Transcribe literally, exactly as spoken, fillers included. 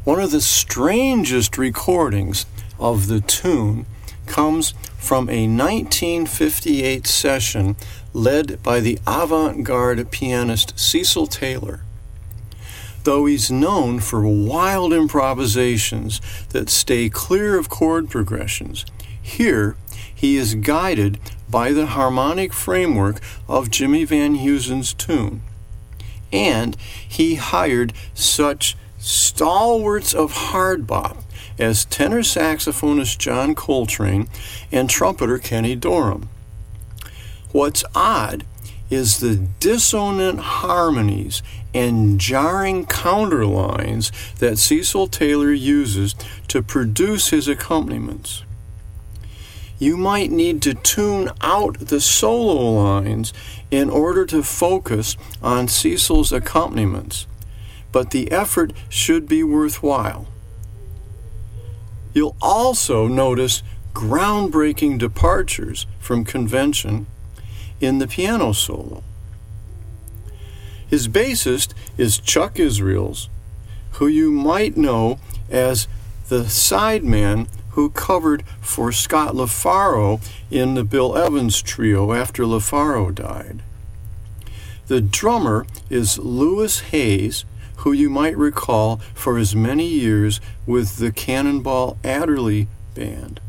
One of the strangest recordings of the tune comes from a nineteen fifty-eight session led by the avant-garde pianist Cecil Taylor. Though he's known for wild improvisations that stay clear of chord progressions, here he is guided by the harmonic framework of Jimmy Van Heusen's tune. And he hired such stalwarts of hard bop as tenor saxophonist John Coltrane and trumpeter Kenny Dorham. What's odd is the dissonant harmonies and jarring counterlines that Cecil Taylor uses to produce his accompaniments. You might need to tune out the solo lines in order to focus on Cecil's accompaniments, but the effort should be worthwhile. You'll also notice groundbreaking departures from convention in the piano solo. His bassist is Chuck Israels, who you might know as the sideman who covered for Scott LaFaro in the Bill Evans Trio after LaFaro died. The drummer is Louis Hayes, who you might recall for his many years with the Cannonball Adderley Band.